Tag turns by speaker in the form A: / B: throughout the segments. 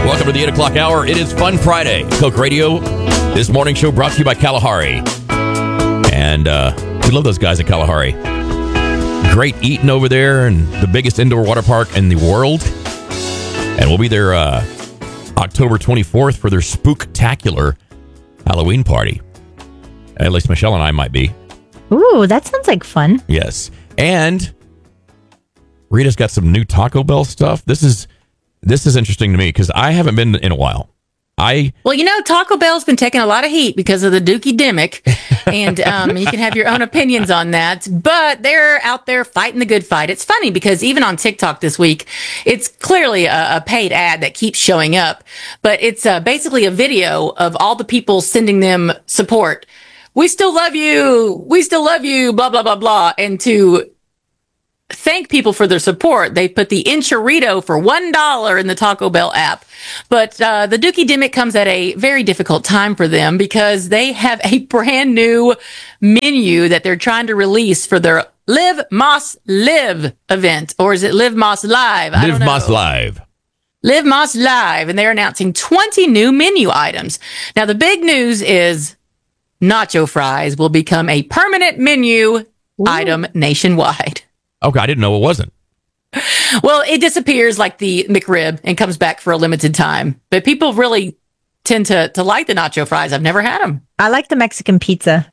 A: welcome to the 8 o'clock hour. It is Fun Friday. Coke Radio. This morning show brought to you by Kalahari. And we love those guys at Kalahari. Great eating over there and the biggest indoor water park in the world. And we'll be there October 24th for their spooktacular Halloween party. At least Michelle and I might be.
B: Ooh, that sounds like fun.
A: Yes. And Rita's got some new Taco Bell stuff. This is interesting to me because I haven't been in a while.
C: Well, Taco Bell's been taking a lot of heat because of the Dookie Dimmick, and you can have your own opinions on that, but they're out there fighting the good fight. It's funny because even on TikTok this week, it's clearly a paid ad that keeps showing up, but it's basically a video of all the people sending them support. We still love you. We still love you, blah, blah, blah, blah. And to thank people for their support, they put the Enchilito for $1 in the Taco Bell app. But the Dookie Dimmick comes at a very difficult time for them because they have a brand new menu that they're trying to release for their Live Moss Live event. Or is it Live Moss Live? I don't know.
A: Moss Live.
C: Live Moss Live. And they're announcing 20 new menu items. Now, the big news is nacho fries will become a permanent menu item nationwide.
A: Okay, I didn't know it wasn't.
C: Well, it disappears like the McRib and comes back for a limited time. But people really tend to like the nacho fries. I've never had them.
B: I like the Mexican pizza.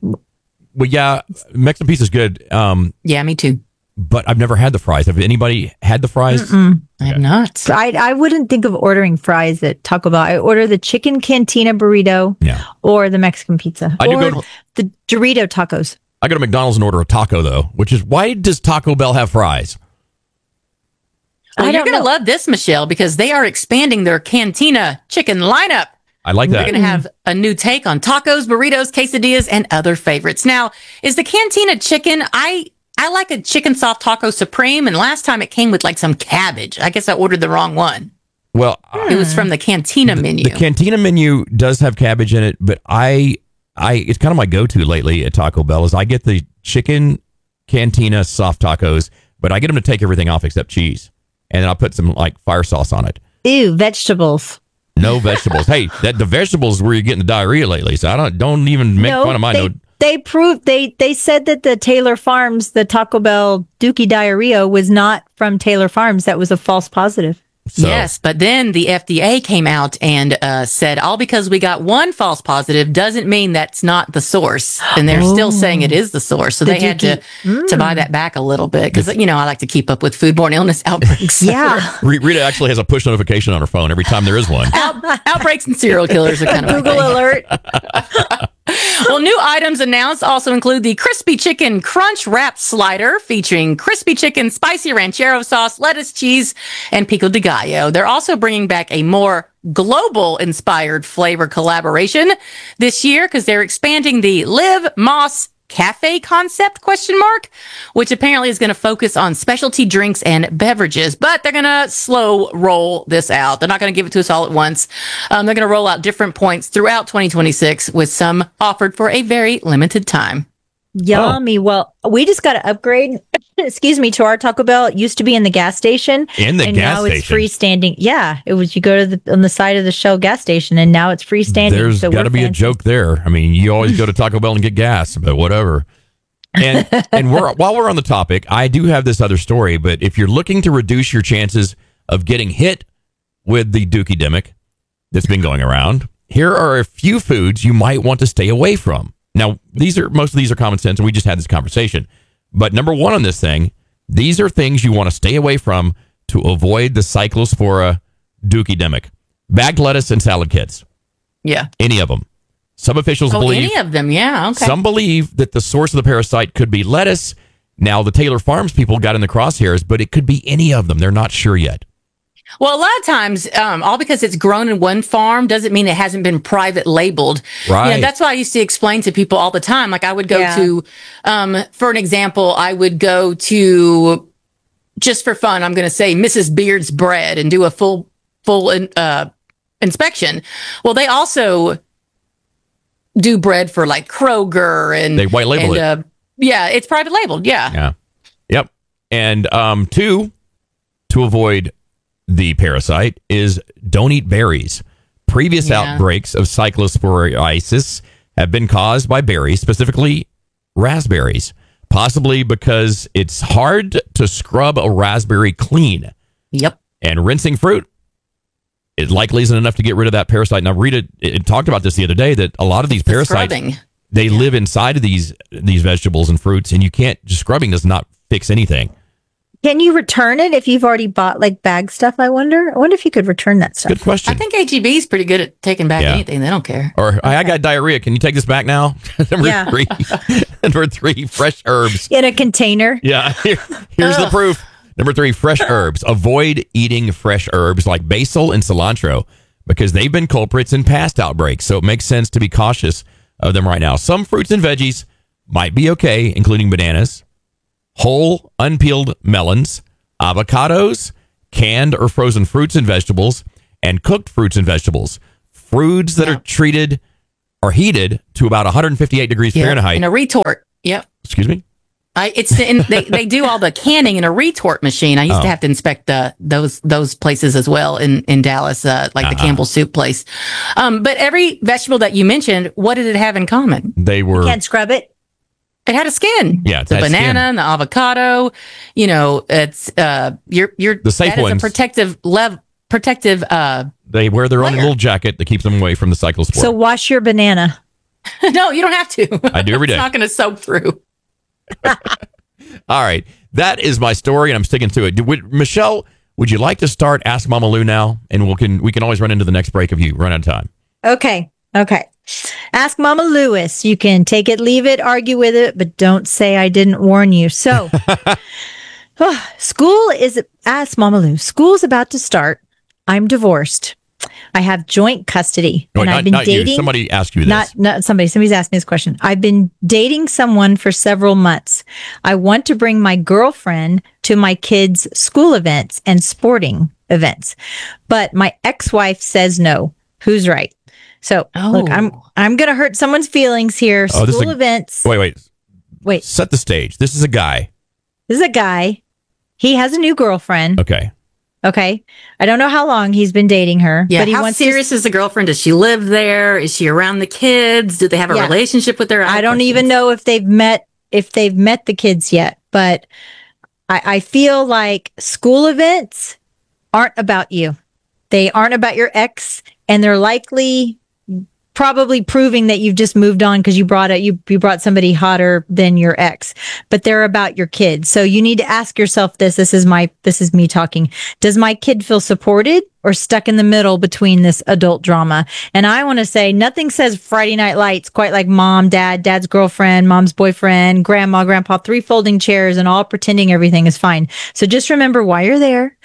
A: Mexican pizza's good.
C: Yeah, me too.
A: But I've never had the fries. Have anybody had the fries?
C: I have not.
B: I wouldn't think of ordering fries at Taco Bell. I order the chicken cantina burrito or the Mexican pizza. The Dorito tacos.
A: I go to McDonald's and order a taco, though, which is, why does Taco Bell have fries?
C: Well, you're going to love this, Michelle, because they are expanding their cantina chicken lineup.
A: I like that.
C: They're going to have a new take on tacos, burritos, quesadillas, and other favorites. Now, is the cantina chicken, I like a chicken soft taco supreme, and last time it came with like some cabbage. I guess I ordered the wrong one.
A: Well,
C: it was from the cantina menu.
A: The cantina menu does have cabbage in it, but it's kind of my go-to lately at Taco Bell is I get the chicken cantina soft tacos, but I get them to take everything off except cheese. And then I'll put some like fire sauce on it.
B: Ew, vegetables.
A: No vegetables. Hey, the vegetables where you're getting the diarrhea lately. So I don't even make fun of mine.
B: They said that the Taylor Farms, the Taco Bell Dookie diarrhea was not from Taylor Farms. That was a false positive.
A: So.
C: Yes, but then the FDA came out and said, all because we got one false positive doesn't mean that's not the source. And they're still saying it is the source. So they had to buy that back a little bit because, I like to keep up with foodborne illness outbreaks.
B: Yeah.
A: Rita actually has a push notification on her phone every time there is one.
C: Outbreaks and serial killers are kind of
B: Google alert.
C: Well, new items announced also include the Crispy Chicken Crunch Wrap Slider featuring crispy chicken, spicy ranchero sauce, lettuce, cheese, and pico de gallo. They're also bringing back a more global-inspired flavor collaboration this year because they're expanding the Live Moss Cafe concept, which apparently is going to focus on specialty drinks and beverages, but they're going to slow roll this out. They're not going to give it to us all at once. They're going to roll out different points throughout 2026 with some offered for a very limited time.
B: Yummy. Well, we just got to upgrade, to our Taco Bell. It used to be in the gas station.
A: And now
B: it's freestanding. Yeah, it was, you go to on the side of the Shell gas station, and now it's freestanding.
A: There's got to be a joke there. I mean, you always go to Taco Bell and get gas, but whatever. And while we're on the topic, I do have this other story, but if you're looking to reduce your chances of getting hit with the Dookie Dimmick that's been going around, here are a few foods you might want to stay away from. Now, most of these are common sense, and we just had this conversation. But number one on this thing, these are things you want to stay away from to avoid the Cyclospora Dookie Dimmick. Bagged lettuce and salad kits.
C: Yeah.
A: Any of them. Some officials believe...
C: any of them, yeah, okay.
A: Some believe that the source of the parasite could be lettuce. Now, the Taylor Farms people got in the crosshairs, but it could be any of them. They're not sure yet.
C: Well, a lot of times, all because it's grown in one farm doesn't mean it hasn't been private labeled.
A: Right.
C: That's why I used to explain to people all the time. Like I would go to, for an example, I would go to, just for fun, I'm going to say Mrs. Beard's Bread and do a full inspection. Well, they also do bread for like Kroger and
A: they white label it.
C: Yeah, it's private labeled. Yeah.
A: Yeah. Yep. And two, to avoid the parasite is don't eat berries. Previous outbreaks of cyclosporiasis have been caused by berries, specifically raspberries, possibly because it's hard to scrub a raspberry clean.
C: Yep.
A: And rinsing fruit, it likely isn't enough to get rid of that parasite. Now, Rita talked about this the other day, that a lot of these parasites, they live inside of these vegetables and fruits, and you can't, just scrubbing does not fix anything.
B: Can you return it if you've already bought like bag stuff? I wonder if you could return that stuff.
A: Good question.
C: I think HEB is pretty good at taking back anything. They don't care.
A: Or I got diarrhea. Can you take this back now? Number three, fresh herbs
B: in a container.
A: Yeah. Here's the proof. Number 3, fresh herbs. Avoid eating fresh herbs like basil and cilantro because they've been culprits in past outbreaks. So it makes sense to be cautious of them right now. Some fruits and veggies might be okay, including bananas, whole unpeeled melons, avocados, canned or frozen fruits and vegetables, and cooked fruits and vegetables. Foods that are treated or heated to about 158 degrees Fahrenheit.
C: In a retort. Yep.
A: Excuse me?
C: They do all the canning in a retort machine. I used to have to inspect those places as well in Dallas, like the Campbell Soup place. But every vegetable that you mentioned, what did it have in common?
B: You can't scrub it.
C: It had a skin.
A: Yeah,
C: the banana and the avocado. You know, it's you're
A: the safe ones.
C: Is a protective.
A: They wear their own little jacket that keeps them away from the cyclospore.
B: So wash your banana.
C: No, you don't have to.
A: I do every day.
C: It's not going to soak through.
A: All right, that is my story, and I'm sticking to it. Michelle, would you like to start Ask Mama Lou now, and we can always run into the next break if you run out of time.
B: Okay. Ask Mama Lewis. You can take it, leave it, argue with it, but don't say I didn't warn you. So, ask Mama Lou. School's about to start. I'm divorced. I have joint custody. I've been dating.
A: You. Somebody asked you this.
B: Not somebody. Somebody's asked me this question. I've been dating someone for several months. I want to bring my girlfriend to my kids' school events and sporting events, but my ex-wife says no. Who's right? So look, I'm going to hurt someone's feelings here. School events.
A: Wait. Set the stage. This is a guy. He has a new girlfriend. Okay. I don't know how long he's been dating her.
C: Yeah. But how serious is the girlfriend? Does she live there? Is she around the kids? Do they have a relationship with her?
B: I don't even know if they've met the kids yet. But I feel like school events aren't about you. They aren't about your ex, and they're probably proving that you've just moved on because you brought somebody hotter than your ex, but they're about your kids. So you need to ask yourself this. This is me talking. Does my kid feel supported or stuck in the middle between this adult drama? And I want to say nothing says Friday Night Lights quite like mom, dad's girlfriend, mom's boyfriend, grandma, grandpa, 3 folding chairs and all pretending everything is fine. So just remember why you're there.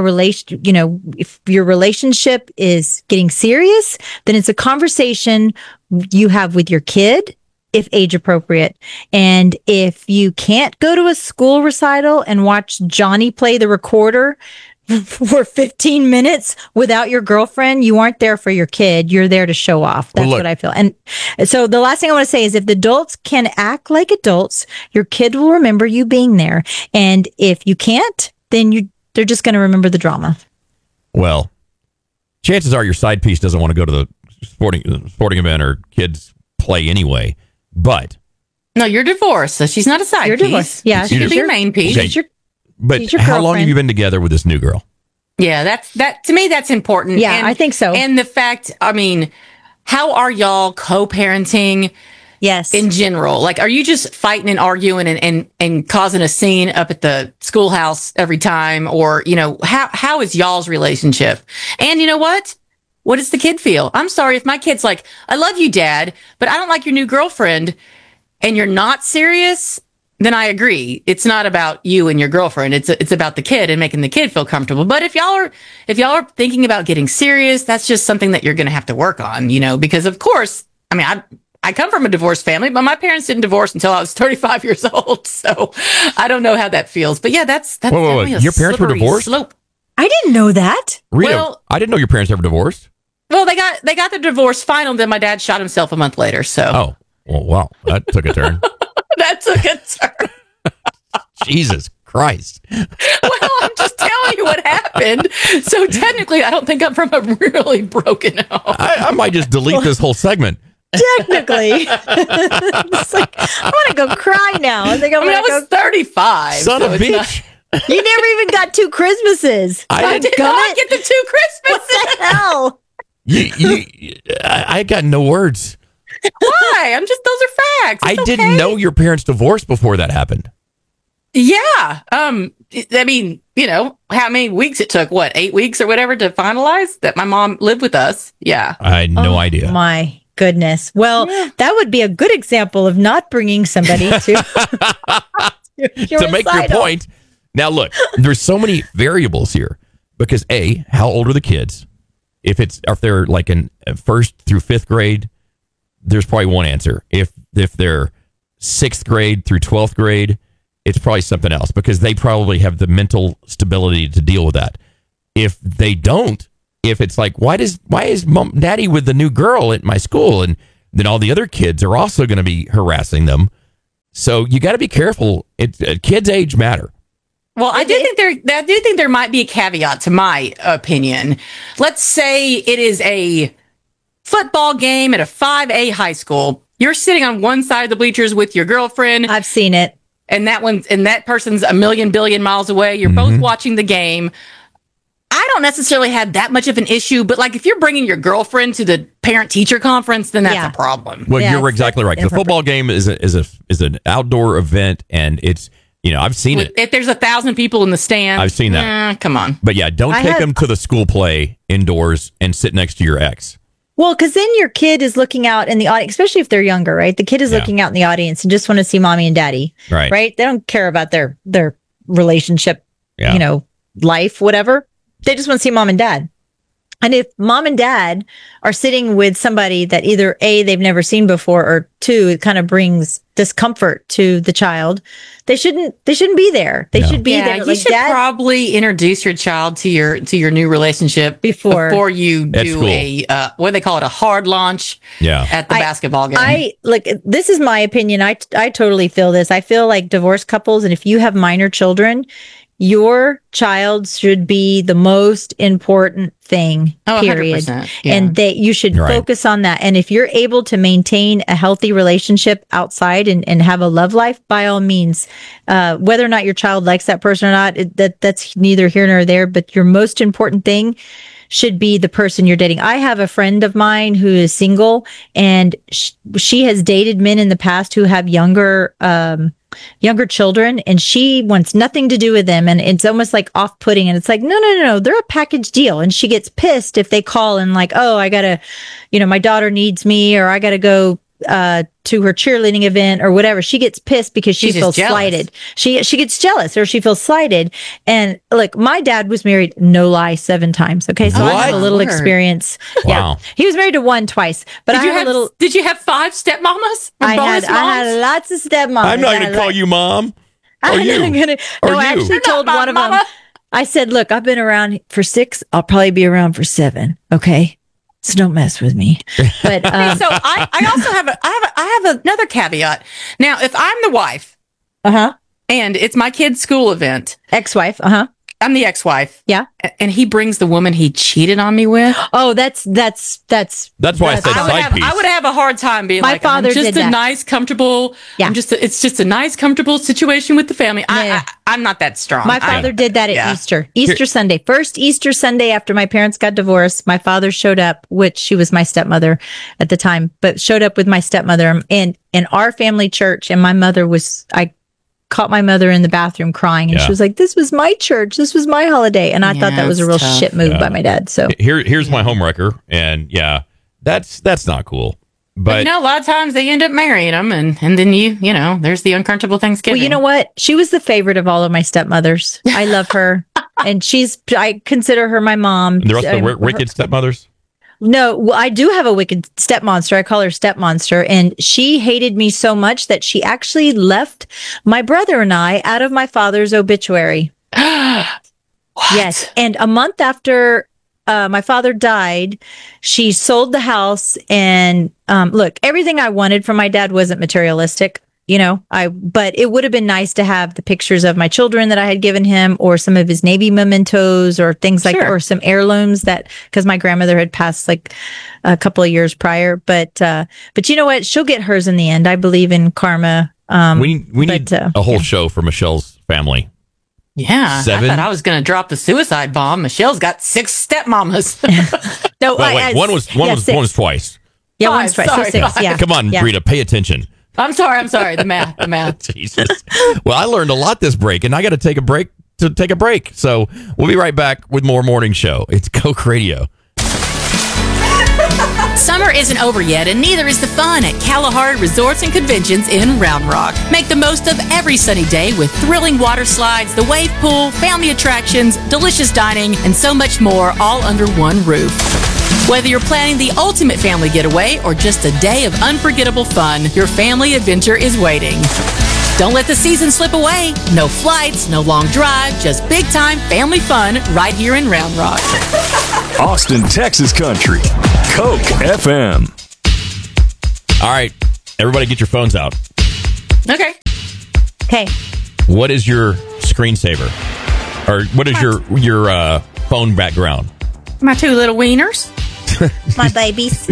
B: If your relationship is getting serious, then it's a conversation you have with your kid, if age appropriate. And if you can't go to a school recital and watch Johnny play the recorder for 15 minutes without your girlfriend, you aren't there for your kid. You're there to show off. That's what I feel. And so the last thing I want to say is if the adults can act like adults, your kid will remember you being there. And if you can't, then they're just going to remember the drama. Well,
A: chances are your side piece doesn't want to go to the sporting event or kids play anyway. But
C: no, you're divorced, so she's not a side piece. You're divorced. Yeah, she could be your main piece.
A: Okay. But how long have you been together with this new girl?
C: Yeah, that to me, that's important.
B: Yeah, I think so.
C: And the fact, how are y'all co-parenting?
B: Yes.
C: In general, like, are you just fighting and arguing and causing a scene up at the schoolhouse every time? Or, how is y'all's relationship? And you know what? What does the kid feel? I'm sorry if my kid's like, I love you, Dad, but I don't like your new girlfriend, and you're not serious. Then I agree. It's not about you and your girlfriend. It's about the kid and making the kid feel comfortable. But if y'all are thinking about getting serious, that's just something that you're going to have to work on, because of course, I come from a divorced family, but my parents didn't divorce until I was 35 years old. So I don't know how that feels. But yeah, that's
A: wait. Your parents were divorced?
B: Slope. I didn't know that.
A: Rita, I didn't know your parents ever divorced.
C: Well, they got the divorce final. Then my dad shot himself a month later. So.
A: Oh, well, wow. That took a turn.
C: That took a turn.
A: Jesus Christ.
C: Well, I'm just telling tell you what happened. So technically, I don't think I'm from a really broken home.
A: I might just delete this whole segment.
B: Technically. It's like, I want to go cry now. I think I'm
C: I mean, I
B: going to
C: was 35.
A: Son
C: so
A: of a
C: it's not-
A: bitch.
B: You never even got 2 Christmases.
C: I did not get the 2
B: What
C: Christmases.
B: the hell?
A: I got no words.
C: Why? Those are facts.
A: I
C: It's
A: didn't
C: okay.
A: know your parents divorced before that happened.
C: Yeah. I mean, how many weeks it took? What, 8 weeks or whatever to finalize that my mom lived with us? Yeah.
A: I had no
B: Oh,
A: idea.
B: My goodness. Well, that would be a good example of not bringing somebody to
A: To make your
B: recital.
A: point. Now, look, there's so many variables here because A, how old are the kids? If they're like in first through fifth grade, there's probably one answer. If they're sixth grade through 12th grade, it's probably something else because they probably have the mental stability to deal with that. If they don't, if it's like, why is mom, daddy with the new girl at my school? And then all the other kids are also going to be harassing them. So you got to be careful. Kids' age matter.
C: Well, I do think there might be a caveat to my opinion. Let's say it is a football game at a 5A high school. You're sitting on one side of the bleachers with your girlfriend,
B: I've seen it.
C: and that person's a million billion miles away. You're both watching the game. I don't necessarily have that much of an issue, but like if you're bringing your girlfriend to the parent-teacher conference, then that's
B: Yeah.
C: a problem.
A: Well,
B: Yeah,
A: you're
B: it's
A: exactly right. The
B: inappropriate.
A: football game is an outdoor event, and it's I've seen it.
C: If there's 1,000 people in the stands,
A: I've seen that.
C: Come on.
A: But yeah, don't
B: I
A: take
B: have-
A: them to the school play indoors and sit next to your ex.
B: Well, because then your kid is looking out in the audience, especially if they're younger, right? The kid is
A: Yeah.
B: looking out in the audience and just want to see mommy and daddy,
A: Right.
B: right? They don't care about their relationship,
A: Yeah.
B: life, whatever. They just want to see mom and dad. And if mom and dad are sitting with somebody that either A, they've never seen before, or two, it kind of brings discomfort to the child, they shouldn't be there. They
A: No.
B: should be
C: Yeah,
B: there.
C: you
B: Like,
C: should
B: dad,
C: probably introduce your child to your new relationship
B: Before
C: you
A: At
C: do
A: school.
C: a what do they call it, a hard launch
A: Yeah.
C: at the basketball game.
B: this is my opinion. I totally feel this. I feel like divorced couples, and if you have minor children, your child should be the most important thing,
C: Oh,
B: period.
C: 100%, yeah.
B: And that you should
A: Right.
B: focus on that. And if you're able to maintain a healthy relationship outside and have a love life, by all means, whether or not your child likes that person or not, that's neither here nor there. But your most important thing should be the person you're dating. I have a friend of mine who is single, and she has dated men in the past who have younger children, and she wants nothing to do with them. And it's almost like off-putting. And it's like, no. They're a package deal. And she gets pissed if they call and like, oh, I gotta, my daughter needs me, or I gotta go to her cheerleading event or whatever. She gets pissed because she
C: She's just
B: feels
C: jealous.
B: slighted. She gets jealous, or she feels slighted. And look, my dad was married, no lie, 7 times. Okay. So I have a
A: What?
B: little
C: Word.
B: experience.
A: Wow.
B: Yeah. He was married to 1 twice, but I have a little,
C: Did you have 5 stepmamas? Or
B: I
C: bonus
B: had
C: moms?
B: lots of stepmoms.
A: I'm not going to call you mom. Or
B: I'm
A: you.
B: not gonna.
A: Or
B: No, I
A: you.
B: actually
C: You're
B: told
C: not my
B: one of them.
C: mama.
B: I said, "Look, I've been around for 6. I'll probably be around for 7. Okay, so don't mess with me." But
C: Okay, so I also have another caveat. Now, if I'm the wife and it's my kid's school event,
B: ex-wife.
C: I'm the ex-wife.
B: Yeah.
C: And he brings the woman he cheated on me with.
B: Oh, that's
A: That's why I said side piece.
C: I would have a hard time being
B: My
C: like,
B: father
C: I'm just
B: did
C: a
B: that.
C: nice, comfortable.
B: Yeah.
C: It's just a nice, comfortable situation with the family.
B: Yeah.
C: I'm not that strong.
B: My father did that at
C: Yeah.
B: Easter Sunday. First Easter Sunday after my parents got divorced, my father showed up, which she was my stepmother at the time, but showed up with my stepmother and in our family church. And my mother I caught my mother in the bathroom crying, and
A: Yeah.
B: she was like, "This was my church. This was my holiday." And I thought
C: Yeah,
B: that was a
C: it's
B: real
C: tough.
B: shit move
A: Yeah.
B: by my dad. So
A: Here's my homewrecker, and yeah, that's not cool. But
C: a lot of times they end up marrying them, and then there's the uncomfortable Thanksgiving.
B: well, you know what? She was the favorite of all of my stepmothers. I love her. And I consider her my mom.
A: the rest of the
B: Her-
A: wicked stepmothers.
B: No, well, I do have a wicked step monster. I call her step monster. And she hated me so much that she actually left my brother and I out of my father's obituary.
C: What?
B: Yes. And a month after my father died, she sold the house. And look, everything I wanted from my dad wasn't materialistic. but it would have been nice to have the pictures of my children that I had given him, or some of his Navy mementos, or things like, or some heirlooms because my grandmother had passed like a couple of years prior. But you know what? She'll get hers in the end. I believe in karma.
A: We need a whole show for Michelle's family.
C: Yeah,
A: 7?
C: I thought I was going to drop the suicide bomb. Michelle's got 6 stepmamas.
B: No,
A: well, wait, one was twice.
B: Yeah,
C: 5,
B: one's twice.
C: sorry,
B: So 6.
C: 5.
B: Yeah.
A: Come on,
B: Yeah.
A: Rita, pay attention.
C: I'm sorry. The math.
A: Jesus. Well, I learned a lot this break, and I got to take a break. So we'll be right back with more Morning Show. It's Coke Radio.
C: Summer isn't over yet, and neither is the fun at Kalahari Resorts and Conventions in Round Rock. Make the most of every sunny day with thrilling water slides, the wave pool, family attractions, delicious dining, and so much more, all under one roof. Whether you're planning the ultimate family getaway or just a day of unforgettable fun, your family adventure is waiting. Don't let the season slip away. No flights, no long drive, just big-time family fun right here in Round Rock.
D: Austin, Texas country. Coke FM.
A: All right, everybody get your phones out.
C: Okay.
B: Okay.
A: What is your screensaver? Or what is your phone background?
C: My 2 little wieners.
B: My babies.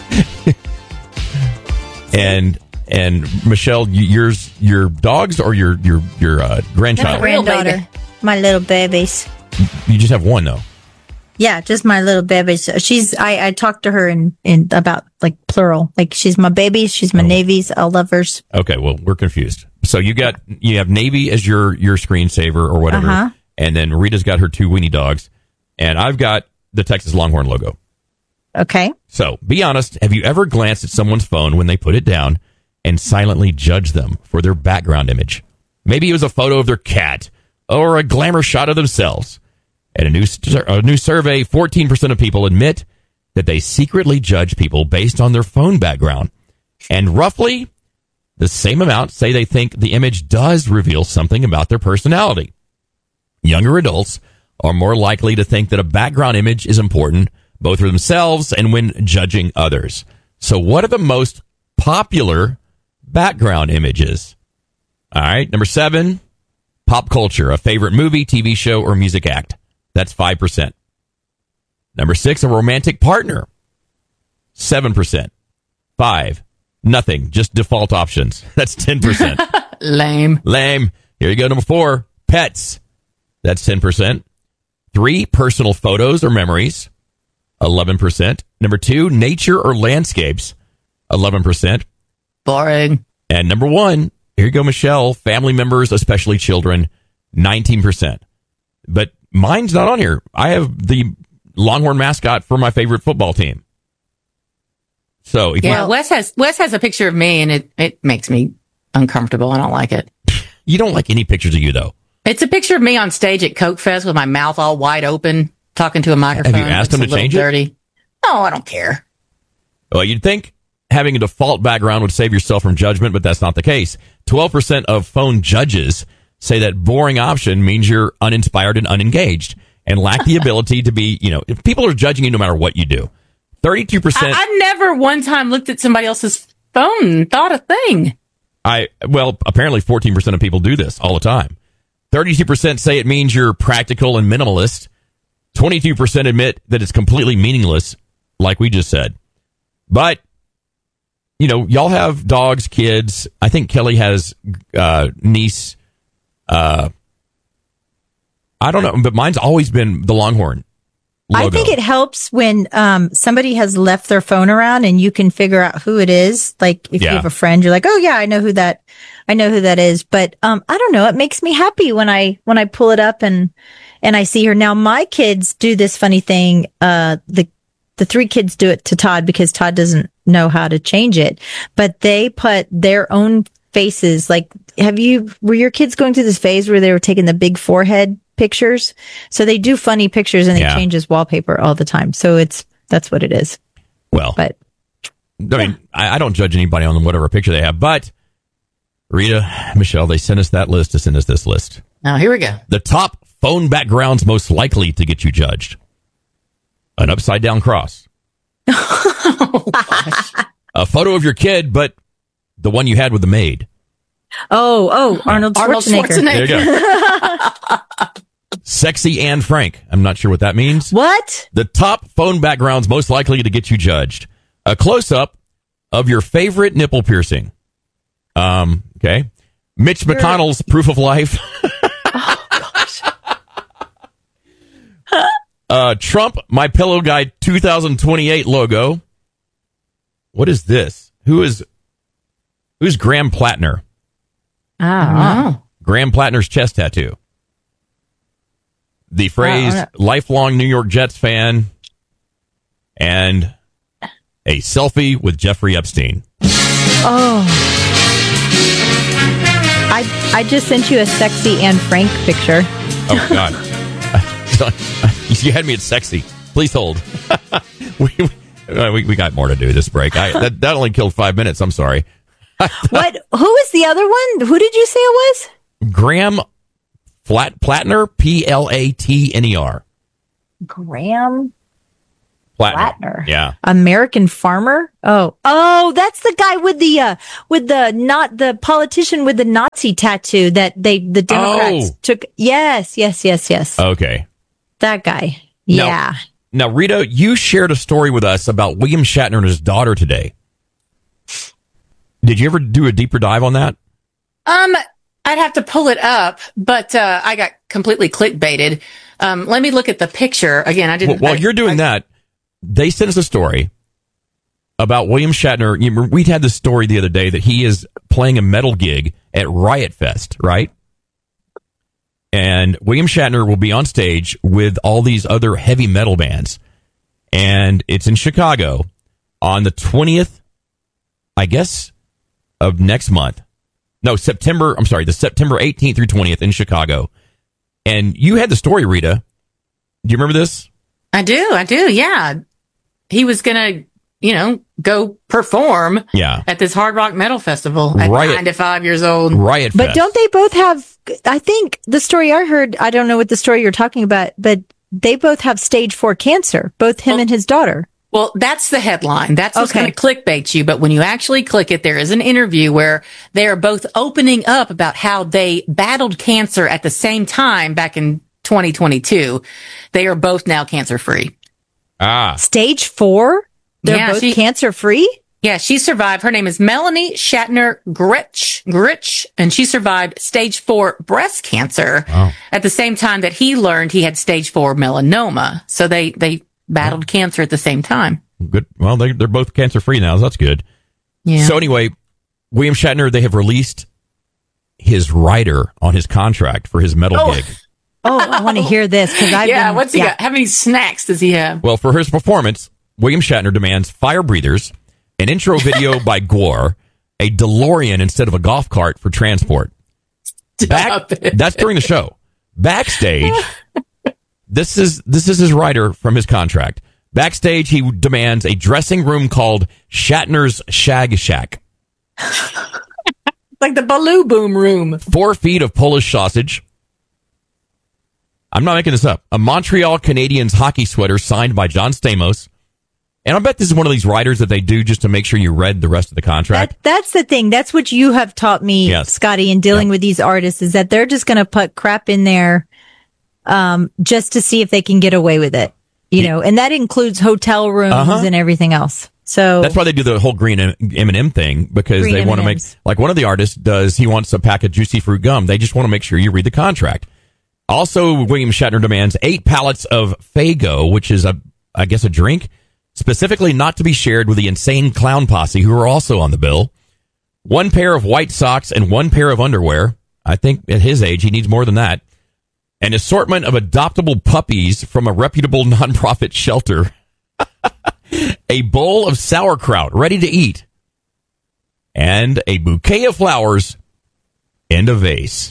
A: And Michelle, your dogs or your grandchild?
C: Real
B: Granddaughter.
C: baby.
B: My little babies.
A: You just have one though.
B: Yeah, just my little babies. I talked to her in about like plural. Like, she's my babies, she's my navies, I love hers.
A: Okay, well, we're confused. So you have Navy as your screensaver or whatever,
B: Uh-huh.
A: and then Rita's got her 2 weenie dogs, and I've got the Texas Longhorn logo.
B: Okay.
A: So be honest, have you ever glanced at someone's phone when they put it down and silently judged them for their background image? Maybe it was a photo of their cat or a glamour shot of themselves. And a new survey, 14% of people admit that they secretly judge people based on their phone background. And roughly the same amount say they think the image does reveal something about their personality. Younger adults are more likely to think that a background image is important, both for themselves and when judging others. So what are the most popular background images? All right. Number 7, pop culture, a favorite movie, TV show, or music act. That's 5%. Number 6, a romantic partner. 7%. 5, nothing, just default options. That's 10%.
C: Lame.
A: Here you go. Number 4, pets. That's 10%. 3, personal photos or memories. 11%. Number 2, nature or landscapes. 11%.
C: Boring.
A: And number 1, here you go, Michelle, family members, especially children, 19%. But mine's not on here. I have the Longhorn mascot for my favorite football team. So if
C: Wes has a picture of me, and it makes me uncomfortable. I don't like it.
A: you don't like any pictures of you, though.
C: It's a picture of me on stage at Coke Fest with my mouth all wide open, talking to a microphone.
A: Have you asked him to change it?
C: Dirty. No, I don't care.
A: Well, you'd think having a default background would save yourself from judgment, but that's not the case. 12% of phone judges say that boring option means you're uninspired and unengaged and lack the ability to be, if people are judging you no matter what you do. 32%.
C: I never one time looked at somebody else's phone and thought a thing.
A: Apparently 14% of people do this all the time. 32% say it means you're practical and minimalist. 22% admit that it's completely meaningless, like we just said. But, y'all have dogs, kids. I think Kelly has niece. I don't know, but mine's always been the Longhorn logo.
B: I think it helps when somebody has left their phone around and you can figure out who it is. Like if you have a friend, you're like, oh yeah, I know who that is. But I don't know. It makes me happy when I pull it up and I see her. Now my kids do this funny thing. The 3 kids do it to Todd because Todd doesn't know how to change it, but they put their own faces. Like, were your kids going through this phase where they were taking the big forehead pictures? So they do funny pictures and they change his wallpaper all the time. So that's what it is.
A: Well,
B: but
A: I mean, I don't judge anybody on whatever picture they have, but Rita, Michelle, they sent us that list to send us this list.
C: Now, here we go.
A: The top phone backgrounds most likely to get you judged. An upside down cross.
C: Oh, gosh.
A: A photo of your kid, but the one you had with the maid.
B: Arnold Schwarzenegger.
A: There you go. Sexy Anne Frank. I'm not sure what that means.
B: What?
A: The top phone backgrounds most likely to get you judged. A close-up of your favorite nipple piercing. Okay. Mitch McConnell's proof of life. Trump, My Pillow Guy 2028 logo. What is this? Who's Graham Plattner?
C: Oh.
A: Graham Plattner's chest tattoo. The phrase lifelong New York Jets fan, and a selfie with Jeffrey Epstein.
B: Oh. I just sent you a sexy Anne Frank picture.
A: Oh, God. You had me at sexy. Please hold. we got more to do this break. That only killed 5 minutes. I'm sorry.
B: What? Who was the other one? Who did you say it was?
A: Graham Plattner, Platner.
B: Graham Plattner.
A: Yeah.
B: American farmer. Oh, that's the guy with the politician with the Nazi tattoo that the Democrats took. Yes.
A: Okay.
B: That guy. Yeah.
A: Now, Rita, you shared a story with us about William Shatner and his daughter today. Did you ever do a deeper dive on that?
C: I'd have to pull it up, but I got completely clickbaited. Let me look at the picture again. I didn't.
A: While you're doing that, they sent us a story about William Shatner. We'd had this story the other day that he is playing a metal gig at Riot Fest, right? And William Shatner will be on stage with all these other heavy metal bands. And it's in Chicago on the 20th, I guess, of next month. No, the September 18th through 20th in Chicago. And you had the story, Rita. Do you remember this?
C: I do. Yeah. He was going to, go perform at this hard rock metal festival at 95 years old.
A: Riot
B: But
A: Fest.
B: don't they both have, I think the story I heard, I don't know what the story you're talking about, but they both have stage 4 cancer, both him and his daughter.
C: Well, that's the headline. That's what's going to clickbait you. But when you actually click it, there is an interview where they are both opening up about how they battled cancer at the same time back in 2022. They are both now cancer free.
B: Stage 4? They're both cancer free?
C: Yeah, she survived. Her name is Melanie Shatner Gritch, and she survived stage 4 breast cancer at the same time that he learned he had stage 4 melanoma. So they battled cancer at the same time.
A: Good. Well, they're both cancer free now. So that's good.
C: Yeah.
A: So anyway, William Shatner, they have released his rider on his contract for his metal gig.
B: Oh, I want to hear this because
C: what's he got? How many snacks does he have?
A: Well, for his performance, William Shatner demands fire breathers, an intro video by Gore, a DeLorean instead of a golf cart for transport. That's during the show. Backstage, this is his rider from his contract. Backstage, he demands a dressing room called Shatner's Shag Shack.
C: Like the Baloo Boom room.
A: 4 feet of Polish sausage. I'm not making this up. A Montreal Canadiens hockey sweater signed by John Stamos. And I bet this is one of these writers that they do just to make sure you read the rest of the contract.
B: That's the thing. That's what you have taught me, Scotty, in dealing with these artists, is that they're just going to put crap in there just to see if they can get away with it. And that includes hotel rooms and everything else. So
A: that's why they do the whole green M&M thing, because they want to make, like one of the artists does, he wants a pack of Juicy Fruit gum. They just want to make sure you read the contract. Also, William Shatner demands 8 pallets of Faygo, which is I guess a drink, specifically not to be shared with the Insane Clown Posse, who are also on the bill. 1 pair of white socks and 1 pair of underwear. I think at his age, he needs more than that. An assortment of adoptable puppies from a reputable nonprofit shelter. A bowl of sauerkraut ready to eat. And a bouquet of flowers in a vase.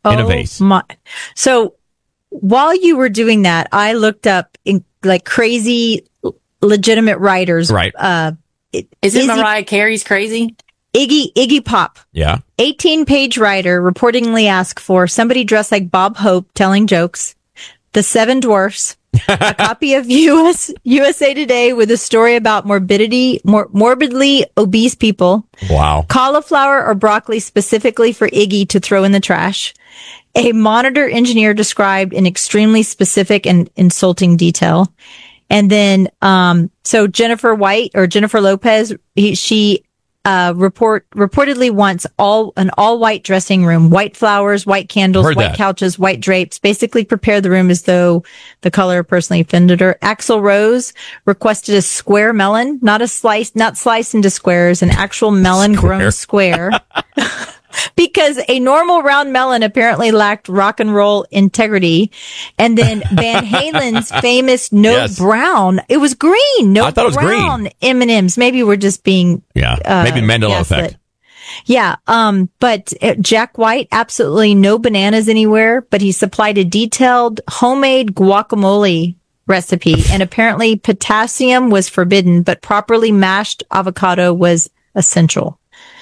B: So while you were doing that, I looked up crazy legitimate writers.
A: Right.
C: Is it Mariah Carey's crazy?
B: Iggy Pop.
A: Yeah.
B: 18-page writer reportedly asked for somebody dressed like Bob Hope telling jokes, the Seven Dwarfs, a copy of USA Today with a story about morbidly obese people.
A: Wow.
B: Cauliflower or broccoli specifically for Iggy to throw in the trash. A monitor engineer described in extremely specific and insulting detail. And then, so Jennifer Lopez, she reportedly wants an all white dressing room, white flowers, white candles,
A: Heard
B: white
A: that.
B: couches, white drapes, basically prepare the room as though the color personally offended her. Axl Rose requested a square melon, not sliced into squares, an actual melon grown square. Because a normal round melon apparently lacked rock and roll integrity. And then Van Halen's famous Note
A: Yes.
B: Brown. It was green. Note
A: I thought it was
B: Brown
A: green.
B: M&Ms. Maybe we're just being
A: Maybe Mandela effect.
B: gaslit. Yeah. But Jack White, absolutely no bananas anywhere, but he supplied a detailed homemade guacamole recipe. And apparently potassium was forbidden, but properly mashed avocado was essential.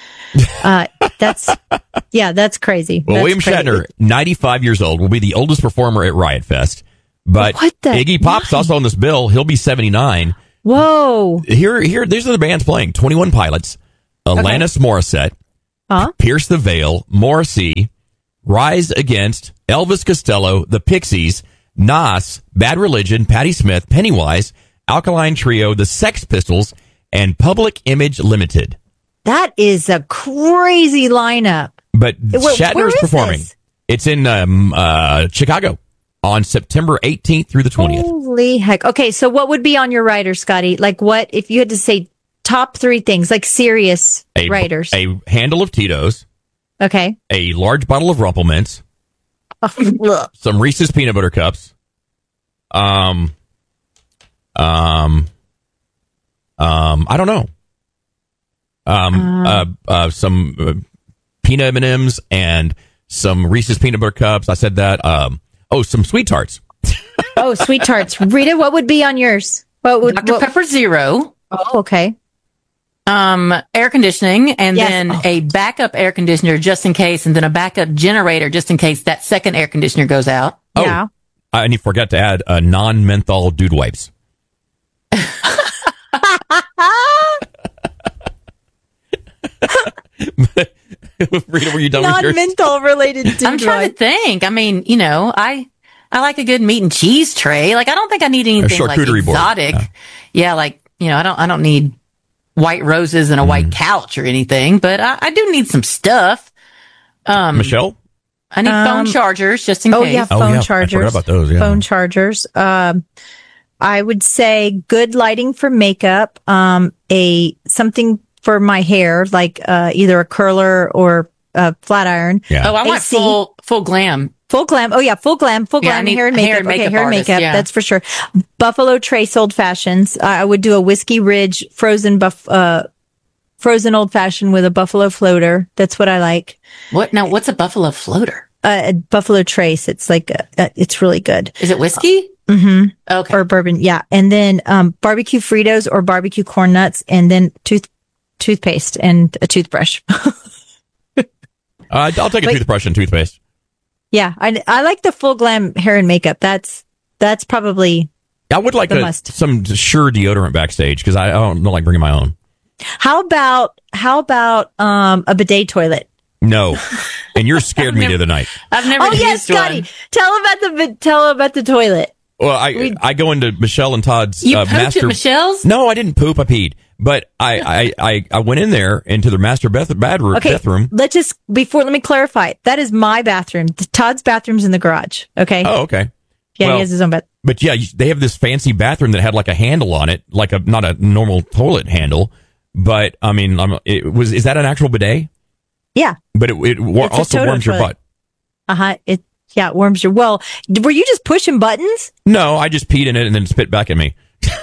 B: That's crazy.
A: Well,
B: That's
A: William
B: crazy.
A: Shatner, 95 years old, will be the oldest performer at Riot Fest. But
B: What the-
A: Iggy Pop's
B: why?
A: also on this bill. He'll be 79.
B: Whoa.
A: Here, these are the bands playing: 21 Pilots, Alanis Morissette,
B: Huh?
A: Pierce the Veil, Morrissey, Rise Against, Elvis Costello, The Pixies, Nas, Bad Religion, Patti Smith, Pennywise, Alkaline Trio, The Sex Pistols, and Public Image Limited.
B: That is a crazy lineup.
A: But
B: Where
A: Shatner is
B: is
A: performing.
B: this?
A: It's in Chicago on September 18th through the 20th.
B: Holy heck. Okay, so what would be on your writer, Scotty? Like what, if you had to say top 3 things, like serious writers?
A: A handle of Tito's,
B: Okay.
A: a large bottle of Rumplemints, some Reese's peanut butter cups, I don't know, some peanut M&Ms and some Reese's peanut butter cups. I said that. Some sweet tarts.
B: Oh, sweet tarts. Rita, what would be on yours?
C: Dr. Pepper Zero.
B: Oh, okay.
C: Air conditioning, and
B: Yes.
C: then a backup air conditioner just in case, and then a backup generator just in case that second air conditioner goes out.
B: Yeah.
A: I forgot to add non-menthol dude wipes. Rita, were you done with yours?
B: Non-menthol related dude
C: I'm trying to think. I mean, I like a good meat and cheese tray. Like, I don't think I need anything like
A: charcuterie board.
C: exotic. Yeah, like, I don't need white roses and a white couch or anything, but I do need some stuff.
A: Michelle?
C: I need phone chargers just in
B: Oh,
C: case.
B: yeah.
A: Oh,
B: Phone
A: yeah.
B: chargers.
A: I forgot about those. Yeah.
B: Phone chargers. I would say good lighting for makeup. Something for my hair, like either a curler or a flat iron.
A: Yeah.
C: Oh, I want
B: AC.
C: full glam.
B: Full glam. Oh yeah, full glam. Full
C: Yeah, I
B: glam
C: need
B: hair and
C: hair
B: makeup.
C: and
B: Okay,
C: makeup
B: hair and
C: artist,
B: makeup.
C: yeah.
B: That's for sure. Buffalo Trace old fashions. I would do a Whiskey Ridge frozen old fashioned with a buffalo floater. That's what I like.
C: What's a buffalo floater?
B: A Buffalo Trace. It's like it's really good.
C: Is it whiskey?
B: Mm-hmm.
C: Okay.
B: Or bourbon. Yeah, and then barbecue Fritos or barbecue corn nuts, and then toothpaste and a toothbrush.
A: I'll take a toothbrush and toothpaste.
B: Yeah, I like the full glam hair and makeup. That's probably.
A: I would like
B: The must.
A: some Sure deodorant backstage because I don't like bringing my own.
B: How about a bidet toilet?
A: No, and you're scared me the other night.
C: I've never
B: Oh
C: used
B: yes, Scotty.
C: one.
B: Tell about the toilet.
A: Well, I go into Michelle and Todd's
C: You pooped
A: master.
C: at Michelle's?
A: No, I didn't poop. I peed. But I went in there into their master bathroom.
B: Let me clarify. That is my bathroom. Todd's bathroom's in the garage. Okay.
A: Oh, okay.
B: Yeah,
A: well,
B: he has his own bath.
A: But yeah, they have this fancy bathroom that had like a handle on it, like not a normal toilet handle. But I mean, is that an actual bidet?
B: Yeah.
A: But it
B: It's a
A: also
B: Toto
A: warms your
B: toilet.
A: butt.
B: It warms your. Well, were you just pushing buttons?
A: No, I just peed in it and then spit back at me.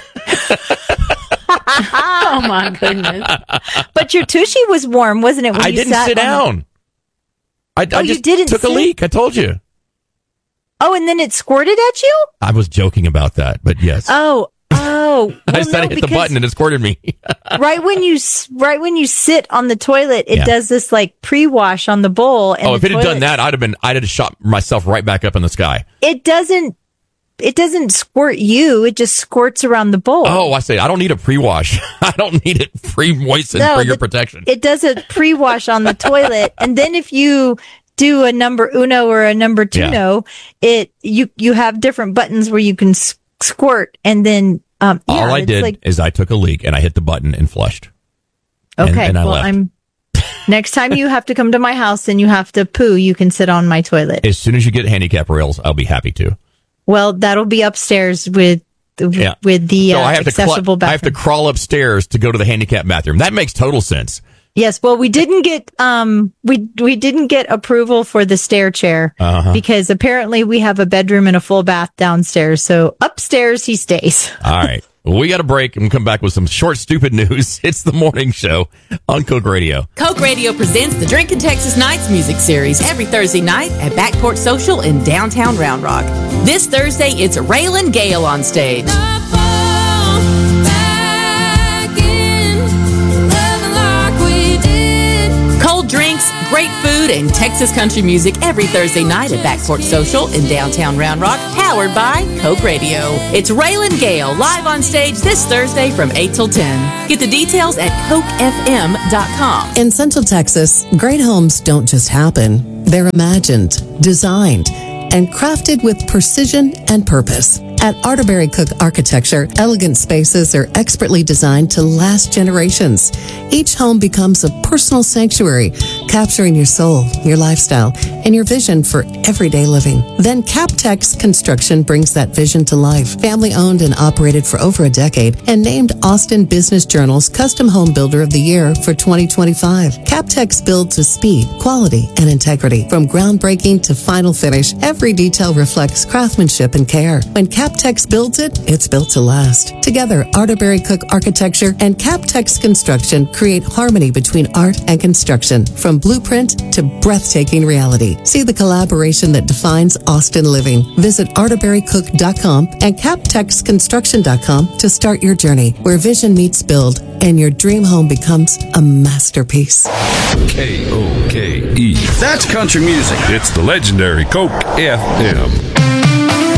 C: Oh my goodness.
B: But your tushy was warm, wasn't it? When
A: I
B: you
A: didn't
B: sat
A: sit
B: on the-
A: down. I
B: you
A: just
B: didn't
A: took a
B: sit?
A: leak. I told you.
B: Oh, and then it squirted at you?
A: I was joking about that, but yes.
B: Oh.
A: I said I hit the button and it squirted me.
B: right when you sit on the toilet, it
A: Yeah.
B: does this like pre-wash on the bowl. And
A: If
B: the
A: it had done
B: toilet-
A: that, I'd have shot myself right back up in the sky.
B: It doesn't it doesn't squirt you. It just squirts around the bowl.
A: Oh, I say I don't need a pre-wash. I don't need it pre-moistened for your protection.
B: It does a pre-wash on the toilet, and then if you do a number uno or a number two, you have different buttons where you can squirt, and then
A: all I did is I took a leak and I hit the button and flushed.
B: Okay,
A: and I left.
B: Next time you have to come to my house and you have to poo, you can sit on my toilet.
A: As soon as you get handicap rails, I'll be happy to.
B: Well, that'll be upstairs with the accessible bathroom.
A: I have to crawl upstairs to go to the handicap bathroom. That makes total sense.
B: Yes, well, we didn't get we didn't get approval for the stair chair because apparently we have a bedroom and a full bath downstairs. So upstairs he stays.
A: All right. Well, we got a break and come back with some short, stupid news. It's the morning show on Coke Radio.
C: Coke Radio presents the Drinkin' Texas Nights music series every Thursday night at Backport Social in downtown Round Rock. This Thursday, it's Raylan Gale on stage. Cold drinks, great food, and Texas country music every Thursday night at Backport Social in downtown Round Rock, powered by Coke Radio. It's Raylan Gale live on stage this Thursday from 8 till 10. Get the details at cokefm.com.
E: In Central Texas, great homes don't just happen. They're imagined, designed, and crafted with precision and purpose. At Arterberry Cook Architecture, elegant spaces are expertly designed to last generations. Each home becomes a personal sanctuary, capturing your soul, your lifestyle, and your vision for everyday living. Then CapTex Construction brings that vision to life. Family owned and operated for over a decade and named Austin Business Journal's Custom Home Builder of the Year for 2025. CapTex builds with speed, quality, and integrity. From groundbreaking to final finish, every detail reflects craftsmanship and care. When CapTex builds it, it's built to last. Together, Arterberry Cook Architecture and CapTex Construction create harmony between art and construction, from blueprint to breathtaking reality. See the collaboration that defines Austin living. Visit arterberrycook.com and captexconstruction.com to start your journey, where vision meets build and your dream home becomes a masterpiece.
F: KOKE. That's country music. It's the legendary Coke FM.